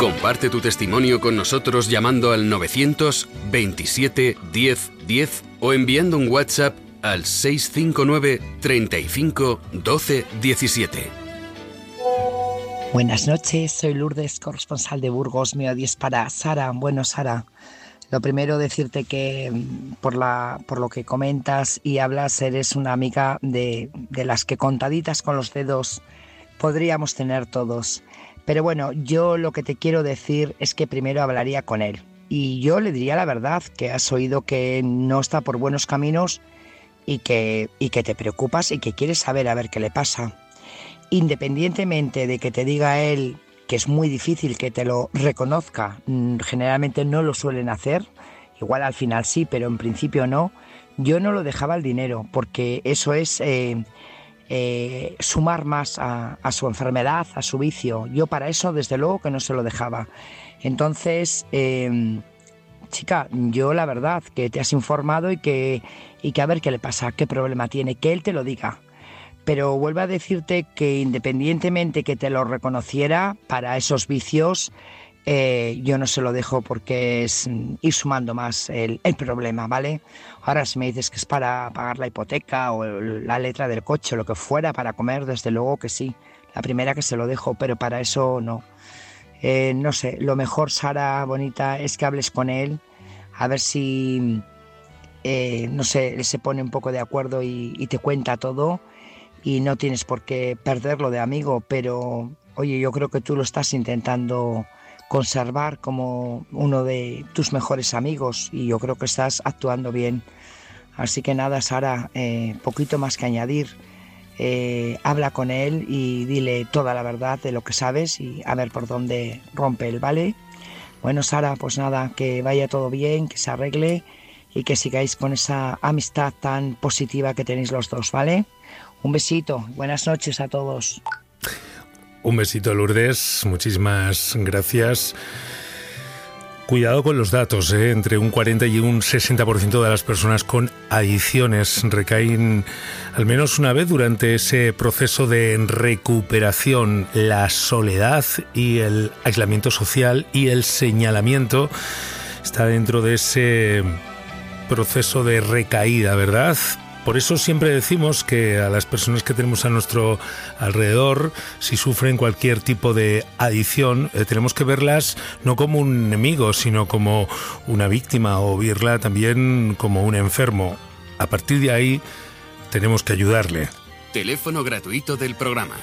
Comparte tu testimonio con nosotros llamando al 927 10 10 o enviando un WhatsApp al 659 35 12 17. Buenas noches, soy Lourdes, corresponsal de Burgos. Mi audio es para Sara. Bueno, Sara, lo primero decirte que por lo que comentas y hablas, eres una amiga de las que contaditas con los dedos podríamos tener todos. Pero bueno, yo lo que te quiero decir es que primero hablaría con él. Y yo le diría la verdad, que has oído que no está por buenos caminos y que te preocupas y que quieres saber a ver qué le pasa. Independientemente de que te diga él que es muy difícil que te lo reconozca, generalmente no lo suelen hacer, igual al final sí, pero en principio no, yo no lo dejaba el dinero, porque eso es sumar más a su enfermedad, a su vicio. Yo para eso desde luego que no se lo dejaba. Entonces, chica, yo la verdad que te has informado y que a ver qué le pasa, qué problema tiene, que él te lo diga. Pero vuelvo a decirte que independientemente que te lo reconociera, para esos vicios yo no se lo dejo, porque es ir sumando más el problema, ¿vale? Ahora si me dices que es para pagar la hipoteca o la letra del coche o lo que fuera, para comer, desde luego que sí, la primera que se lo dejo, pero para eso no. No sé, lo mejor, Sara, bonita, es que hables con él, a ver si, no sé, él se pone un poco de acuerdo y te cuenta todo. Y no tienes por qué perderlo de amigo, pero oye, yo creo que tú lo estás intentando conservar como uno de tus mejores amigos y yo creo que estás actuando bien. Así que nada, Sara, poquito más que añadir. Habla con él y dile toda la verdad de lo que sabes y a ver por dónde rompe él, ¿vale? Bueno, Sara, pues nada, que vaya todo bien, que se arregle y que sigáis con esa amistad tan positiva que tenéis los dos, ¿vale? Un besito, buenas noches a todos. Un besito, Lourdes, muchísimas gracias. Cuidado con los datos, entre un 40 y un 60% de las personas con adicciones recaen al menos una vez durante ese proceso de recuperación. La soledad y el aislamiento social y el señalamiento está dentro de ese proceso de recaída, ¿verdad? Por eso siempre decimos que a las personas que tenemos a nuestro alrededor, si sufren cualquier tipo de adicción, tenemos que verlas no como un enemigo, sino como una víctima, o verla también como un enfermo. A partir de ahí, tenemos que ayudarle. Teléfono gratuito del programa,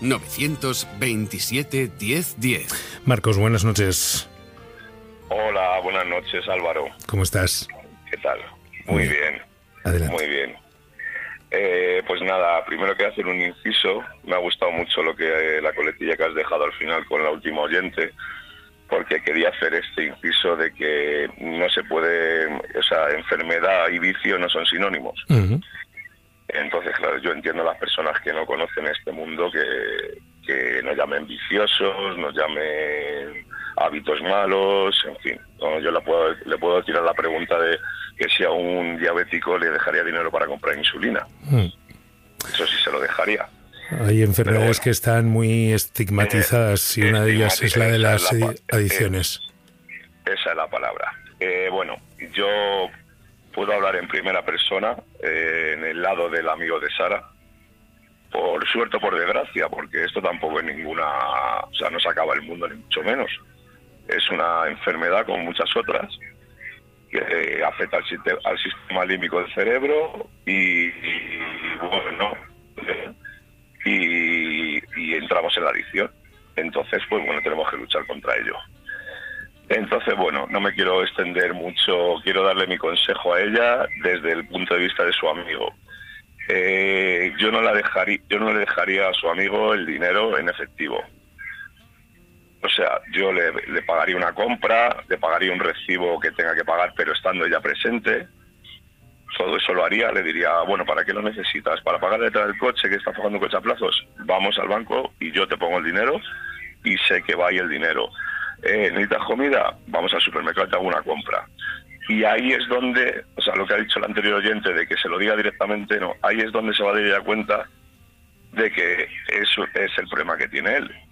927 10 10. Marcos, buenas noches. Hola, buenas noches, Álvaro. ¿Cómo estás? ¿Qué tal? Muy bien. Adelante. Muy bien. Pues nada, primero que hacer un inciso. Me ha gustado mucho la coletilla que has dejado al final con la última oyente, porque quería hacer este inciso de que no se puede, o sea, enfermedad y vicio no son sinónimos. Uh-huh. Entonces, claro, yo entiendo a las personas que no conocen este mundo que nos llamen viciosos, nos llamen hábitos malos, en fin. ¿No? Yo le puedo tirar la pregunta de que si a un diabético le dejaría dinero para comprar insulina. Eso sí se lo dejaría. Hay enfermedades que están muy estigmatizadas y una de ellas es la de las adicciones. Esa es la palabra. Bueno, yo puedo hablar en primera persona, en el lado del amigo de Sara, por suerte o por desgracia, porque esto tampoco es ninguna... O sea, no se acaba el mundo, ni mucho menos. Es una enfermedad como muchas otras, que afecta al sistema límbico del cerebro y bueno, y entramos en la adicción. Entonces, pues bueno, tenemos que luchar contra ello. Entonces, bueno, no me quiero extender mucho, quiero darle mi consejo a ella desde el punto de vista de su amigo. Yo no le dejaría a su amigo el dinero en efectivo. O sea, yo le pagaría una compra, le pagaría un recibo que tenga que pagar, pero estando ella presente. Todo eso lo haría, le diría, bueno, ¿para qué lo necesitas? ¿Para pagar detrás del coche que estás pagando un coche a plazos? Vamos al banco y yo te pongo el dinero y sé que va ahí el dinero. ¿Necesitas comida? Vamos al supermercado y te hago una compra. Y ahí es donde, o sea, lo que ha dicho el anterior oyente de que se lo diga directamente, no, ahí es donde se va a dar cuenta de que eso es el problema que tiene él.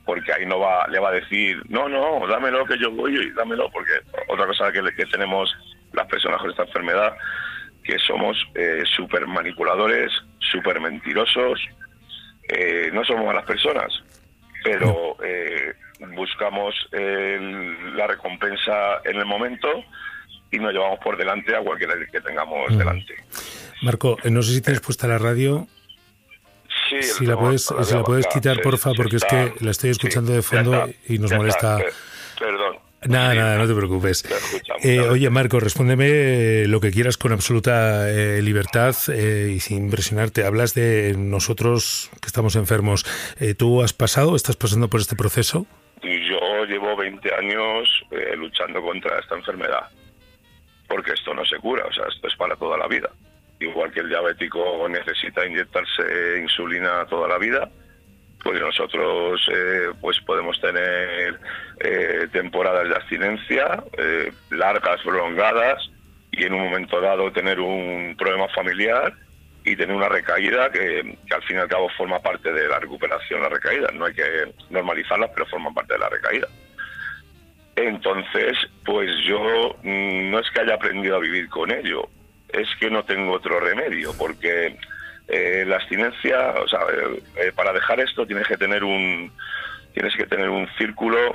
porque ahí le va a decir, no, dámelo que yo voy y dámelo, porque otra cosa que tenemos las personas con esta enfermedad, que somos súper manipuladores, súper mentirosos, no somos malas personas, pero buscamos la recompensa en el momento y nos llevamos por delante a cualquiera que tengamos delante. Marco, no sé si tienes puesta la radio. Sí, si la puedes quitar, porfa, porque es que la estoy escuchando de fondo y nos molesta. Perdón. Nada, no te preocupes. Oye, Marco, respóndeme lo que quieras con absoluta libertad y sin presionarte. Hablas de nosotros que estamos enfermos. ¿Tú estás pasando por este proceso? Yo llevo 20 años luchando contra esta enfermedad, porque esto no se cura, o sea, esto es para toda la vida. Igual que el diabético necesita inyectarse insulina toda la vida, pues nosotros pues podemos tener temporadas de abstinencia largas, prolongadas, y en un momento dado tener un problema familiar y tener una recaída que al fin y al cabo forma parte de la recuperación, la recaída. No hay que normalizarlas, pero forman parte de la recaída. Entonces, pues yo no es que haya aprendido a vivir con ello, es que no tengo otro remedio, porque la abstinencia, o sea, para dejar esto tienes que tener un círculo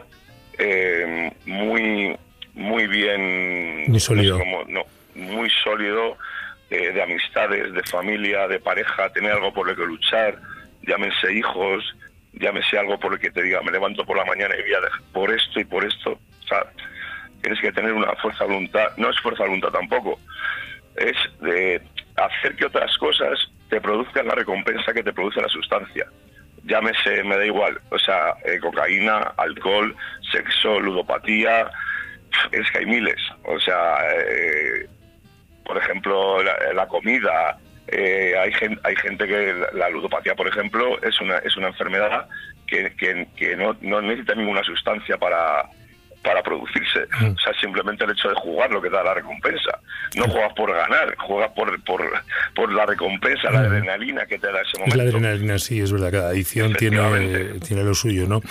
muy bien, muy sólido, muy sólido, de amistades, de familia, de pareja, tener algo por lo que luchar, llámense hijos, llámese algo por lo que te diga, me levanto por la mañana y voy a dejar por esto y por esto. O sea, tienes que tener una fuerza de voluntad, no es fuerza de voluntad tampoco, es de hacer que otras cosas te produzcan la recompensa que te produce la sustancia. Llámese, me da igual, o sea, cocaína, alcohol, sexo, ludopatía, es que hay miles. O sea, por ejemplo, la comida, hay gente que la ludopatía, por ejemplo, es una enfermedad que no necesita ninguna sustancia para producirse. O sea, simplemente el hecho de jugar lo que da la recompensa. No juegas por ganar, juegas por la recompensa, la adrenalina que te da ese momento. Es la adrenalina, sí, es verdad. Cada adicción tiene lo suyo, ¿no?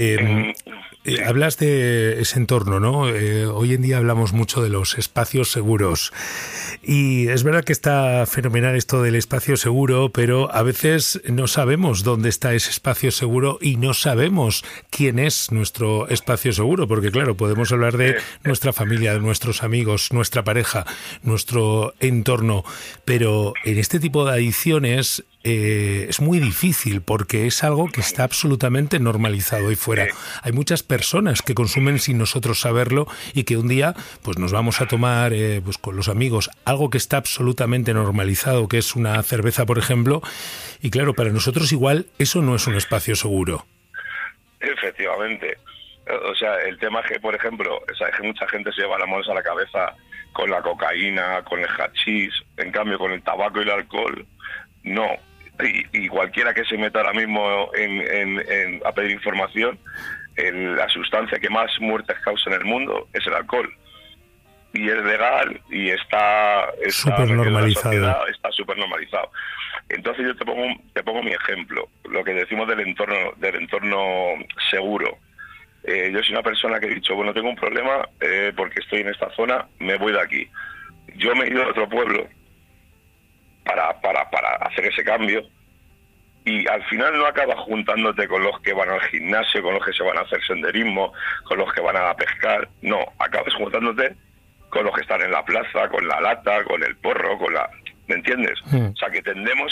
Hablas de ese entorno, ¿no? Hoy en día hablamos mucho de los espacios seguros. Y es verdad que está fenomenal esto del espacio seguro, pero a veces no sabemos dónde está ese espacio seguro y no sabemos quién es nuestro espacio seguro, porque claro, podemos hablar de nuestra familia, de nuestros amigos, nuestra pareja, nuestro entorno, pero en este tipo de adicciones es muy difícil porque es algo que está absolutamente normalizado ahí fuera. Hay muchas personas que consumen sin nosotros saberlo y que un día pues nos vamos a tomar pues con los amigos algo que está absolutamente normalizado, que es una cerveza, por ejemplo, y claro, para nosotros igual eso no es un espacio seguro. Efectivamente. O sea, el tema es que, por ejemplo, o sea, que mucha gente se lleva las manos a la cabeza con la cocaína, con el hachís, en cambio con el tabaco y el alcohol, no. Y cualquiera que se meta ahora mismo a pedir información, la sustancia que más muertes causa en el mundo es el alcohol. Y es legal y está súper normalizado. Está súper normalizado. Entonces yo te pongo mi ejemplo, lo que decimos del entorno seguro. Yo soy una persona que he dicho, bueno, tengo un problema porque estoy en esta zona, me voy de aquí. Yo me he ido a otro pueblo para hacer ese cambio, y al final no acabas juntándote con los que van al gimnasio, con los que se van a hacer senderismo, con los que van a pescar. No, acabas juntándote con los que están en la plaza, con la lata, con el porro, ¿me entiendes? O sea, que tendemos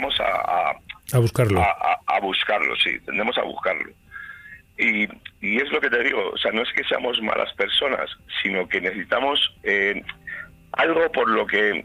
a buscarlo. A buscarlo, sí, tendemos a buscarlo. Y es lo que te digo, o sea, no es que seamos malas personas, sino que necesitamos algo por lo que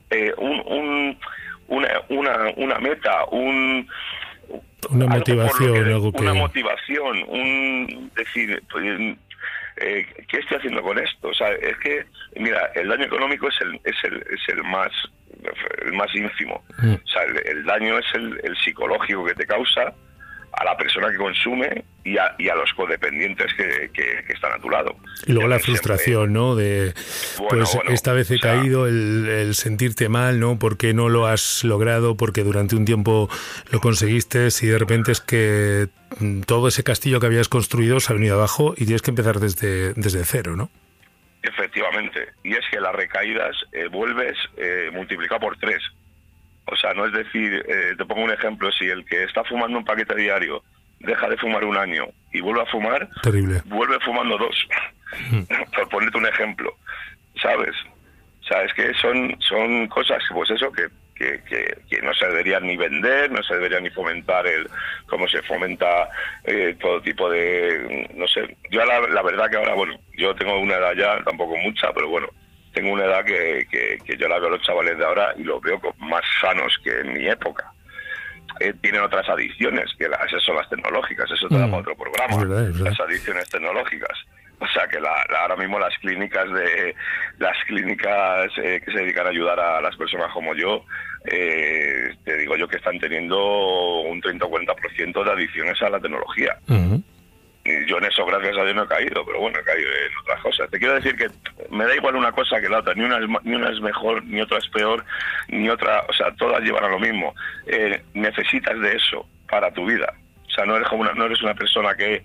una meta, una motivación, una motivación, decir, pues, ¿qué estoy haciendo con esto? O sea, es que, mira, el daño económico es el más ínfimo. O sea, el daño es el psicológico que te causa a la persona que consume y a los codependientes que están a tu lado. Y luego la frustración, ¿no? De, esta vez he caído, el sentirte mal, ¿no? Porque no lo has logrado, porque durante un tiempo lo conseguiste y de repente es que todo ese castillo que habías construido se ha venido abajo y tienes que empezar desde cero, ¿no? Efectivamente. Y es que las recaídas vuelves multiplicado por 3. O sea, no es decir, te pongo un ejemplo, si el que está fumando un paquete diario deja de fumar un año y vuelve a fumar, terrible, vuelve fumando 2, por ponerte un ejemplo, ¿sabes? O sea, es que son cosas, pues eso, que no se deberían ni vender, no se deberían ni fomentar como se fomenta todo tipo de, no sé, yo la verdad que ahora, bueno, yo tengo una edad ya, tampoco mucha, pero bueno, tengo una edad que yo la veo a los chavales de ahora y los veo más sanos que en mi época. Tienen otras adicciones, que esas son las tecnológicas, eso te da para otro programa, es verdad. Las adicciones tecnológicas. O sea que ahora mismo las clínicas que se dedican a ayudar a las personas como yo, te digo yo que están teniendo un 30 o 40% de adicciones a la tecnología. Uh-huh. Yo en eso, gracias a Dios, no he caído, pero bueno, he caído en otras cosas. Te quiero decir que me da igual una cosa que la otra, ni una es mejor, ni otra es peor, ni otra, o sea, todas llevan a lo mismo. Necesitas de eso para tu vida. O sea, no eres una persona que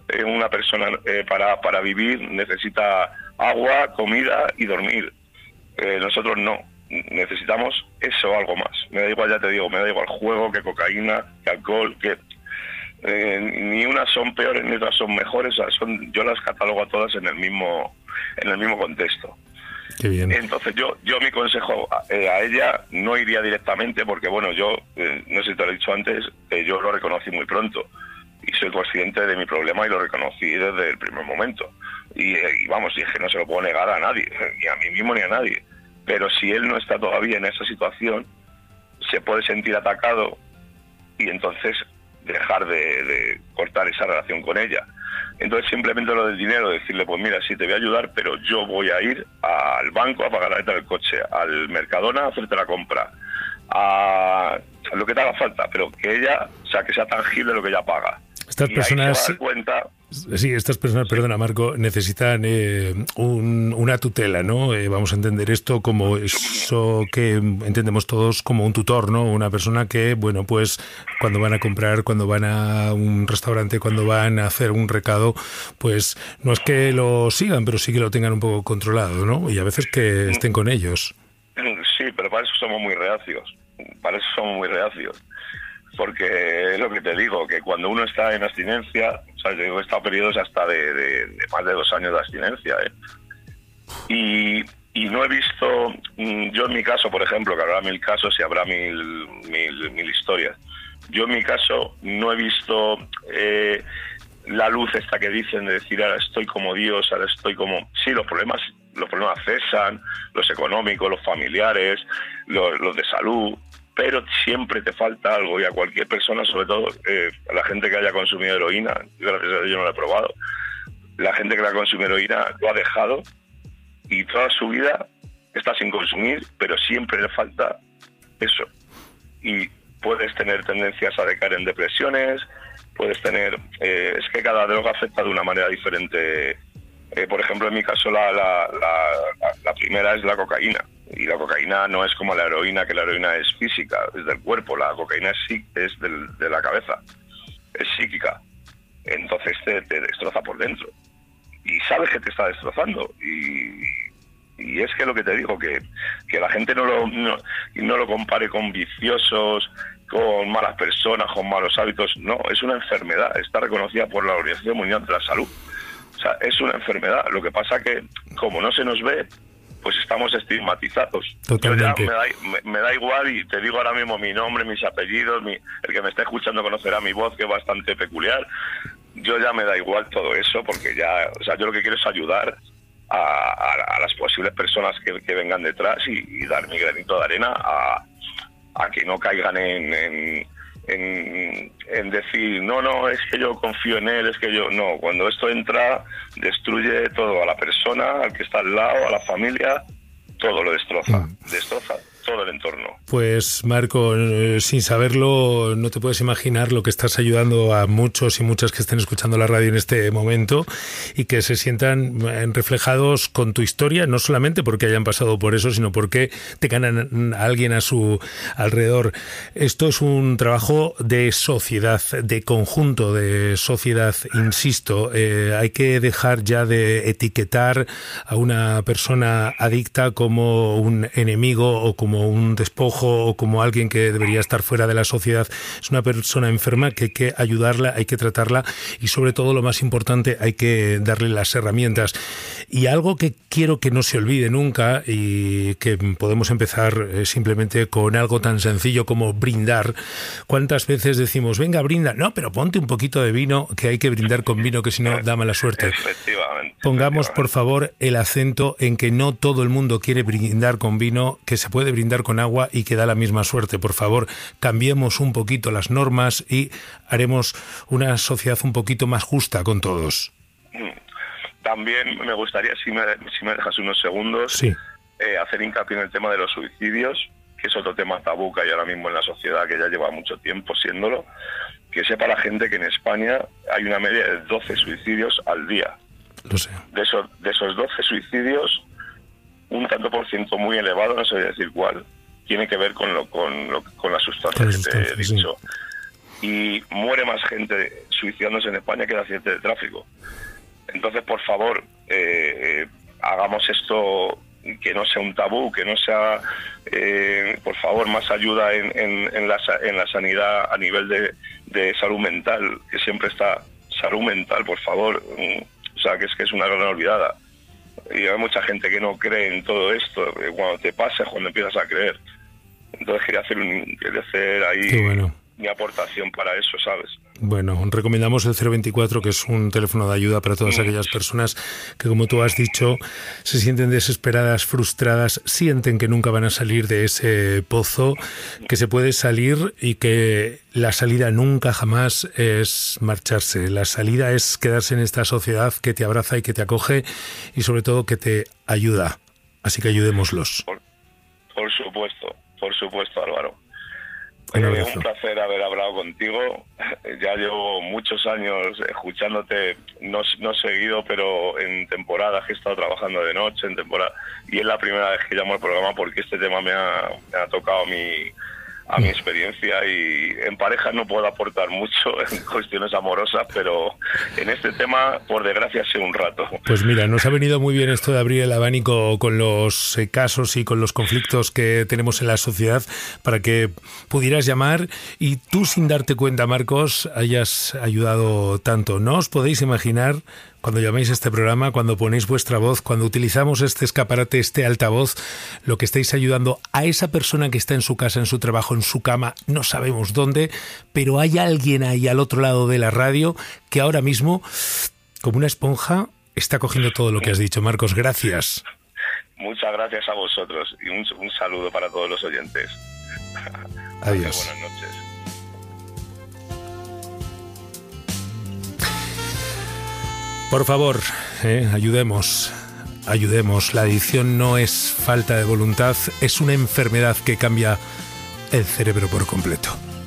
para vivir necesita agua, comida y dormir. Nosotros no. Necesitamos eso o algo más. Me da igual, ya te digo, me da igual juego que cocaína, que alcohol, que... ni unas son peores ni otras son mejores, o sea, yo las catalogo a todas en el mismo contexto. Qué bien. Entonces yo mi consejo a ella no iría directamente porque bueno, yo no sé si te lo he dicho antes, yo lo reconocí muy pronto y soy consciente de mi problema y lo reconocí desde el primer momento y vamos, dije, no se lo puedo negar a nadie, ni a mí mismo ni a nadie, pero si él no está todavía en esa situación se puede sentir atacado y entonces dejar de cortar esa relación con ella. Entonces simplemente lo del dinero, decirle, pues mira, sí te voy a ayudar, pero yo voy a ir al banco a pagar la renta del coche, al Mercadona a hacerte la compra, a lo que te haga falta, pero que ella, o sea, que sea tangible lo que ella paga. Estas personas, estas personas, perdona Marco, necesitan una tutela, ¿no? Vamos a entender esto como eso que entendemos todos como un tutor, ¿no? Una persona que, bueno, pues cuando van a comprar, cuando van a un restaurante, cuando van a hacer un recado, pues no es que lo sigan, pero sí que lo tengan un poco controlado, ¿no? Y a veces que estén con ellos. Sí, pero para eso somos muy reacios. Porque es lo que te digo, que cuando uno está en abstinencia, o sea, yo he estado periodos hasta de más de 2 años de abstinencia, y no he visto, yo en mi caso, por ejemplo, que habrá 1000 casos y habrá mil historias, yo en mi caso no he visto la luz esta que dicen de decir ahora estoy como Dios, ahora estoy como... Sí, los problemas cesan, los económicos, los familiares, los de salud, pero siempre te falta algo y a cualquier persona, sobre todo a la gente que haya consumido heroína, gracias a Dios yo no la he probado, la gente que la consume heroína lo ha dejado y toda su vida está sin consumir, pero siempre le falta eso. Y puedes tener tendencias a decaer en depresiones, puedes tener... es que cada droga afecta de una manera diferente. Por ejemplo, en mi caso la primera es la cocaína. Y la cocaína no es como la heroína, que la heroína es física, es del cuerpo. La cocaína es de la cabeza, es psíquica. Entonces te destroza por dentro. Y sabes que te está destrozando. Y es que lo que te digo, que la gente no lo compare con viciosos, con malas personas, con malos hábitos. No, es una enfermedad. Está reconocida por la Organización Mundial de la Salud. O sea, es una enfermedad. Lo que pasa que, como no se nos ve, pues estamos estigmatizados. Totalmente. Yo ya me da igual y te digo ahora mismo mi nombre, mis apellidos, el que me esté escuchando conocerá mi voz, que es bastante peculiar. Yo ya me da igual todo eso porque ya, o sea, yo lo que quiero es ayudar a las posibles personas que vengan detrás y dar mi granito de arena a que no caigan en decir no, es que yo confío en él, es que yo... No, cuando esto entra, destruye todo, a la persona, al que está al lado, a la familia, todo lo destroza. todo el entorno. Pues Marco, sin saberlo, no te puedes imaginar lo que estás ayudando a muchos y muchas que estén escuchando la radio en este momento y que se sientan reflejados con tu historia, no solamente porque hayan pasado por eso, sino porque tengan a alguien a su alrededor. Esto es un trabajo de sociedad, de conjunto de sociedad, insisto. Hay que dejar ya de etiquetar a una persona adicta como un enemigo o como un despojo o como alguien que debería estar fuera de la sociedad. Es una persona enferma que hay que ayudarla, hay que tratarla y sobre todo, lo más importante, hay que darle las herramientas. Y algo que quiero que no se olvide nunca y que podemos empezar simplemente con algo tan sencillo como brindar. ¿Cuántas veces decimos, venga, brinda? No, pero ponte un poquito de vino, que hay que brindar con vino, que si no da mala suerte. Efectivamente. Pongamos, por favor, el acento en que no todo el mundo quiere brindar con vino, que se puede brindar con agua y que da la misma suerte. Por favor, cambiemos un poquito las normas y haremos una sociedad un poquito más justa con todos. También me gustaría, si me dejas unos segundos, sí, hacer hincapié en el tema de los suicidios, que es otro tema tabú que hay ahora mismo en la sociedad, que ya lleva mucho tiempo siéndolo. Que sepa la gente que en España hay una media de 12 suicidios al día. Lo sé. De esos 12 suicidios, un tanto por ciento muy elevado, no sé decir cuál, tiene que ver con las sustancias que te he dicho. Sí. Y muere más gente suicidándose en España que de accidentes de tráfico. Entonces, por favor, hagamos esto, que no sea un tabú, que no sea, por favor, más ayuda en la sanidad a nivel de salud mental, que siempre está salud mental, por favor. O sea, que es una gran olvidada. Y hay mucha gente que no cree en todo esto. Cuando te pasa es cuando empiezas a creer. Entonces quería hacer ahí mi aportación para eso, ¿sabes? Bueno, recomendamos el 024, que es un teléfono de ayuda para todas aquellas personas que, como tú has dicho, se sienten desesperadas, frustradas, sienten que nunca van a salir de ese pozo, que se puede salir y que la salida nunca jamás es marcharse. La salida es quedarse en esta sociedad que te abraza y que te acoge y sobre todo que te ayuda. Así que ayudémoslos. Por supuesto, Álvaro. Un placer haber hablado contigo. Ya llevo muchos años escuchándote, no seguido, pero en temporadas que he estado trabajando de noche, y es la primera vez que llamo al programa porque este tema me ha tocado a mi experiencia, y en pareja no puedo aportar mucho en cuestiones amorosas, pero en este tema, por desgracia, sé un rato. Pues mira, nos ha venido muy bien esto de abrir el abanico con los casos y con los conflictos que tenemos en la sociedad para que pudieras llamar y tú, sin darte cuenta, Marcos, hayas ayudado tanto. No os podéis imaginar, cuando llaméis a este programa, cuando ponéis vuestra voz, cuando utilizamos este escaparate, este altavoz, lo que estáis ayudando a esa persona que está en su casa, en su trabajo, en su cama, no sabemos dónde, pero hay alguien ahí al otro lado de la radio que ahora mismo, como una esponja, está cogiendo todo lo que has dicho. Marcos, gracias. Muchas gracias a vosotros y un saludo para todos los oyentes. Adiós. Buenas noches. Por favor, ayudemos. La adicción no es falta de voluntad, es una enfermedad que cambia el cerebro por completo.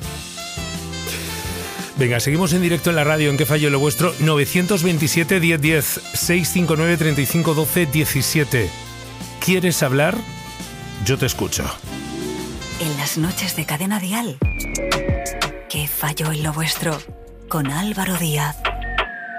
Venga, seguimos en directo en la radio. ¿En qué fallo lo vuestro? 927 1010 659 35 12 17. ¿Quieres hablar? Yo te escucho. En las noches de Cadena Dial. ¿Qué fallo en lo vuestro? Con Álvaro Díaz.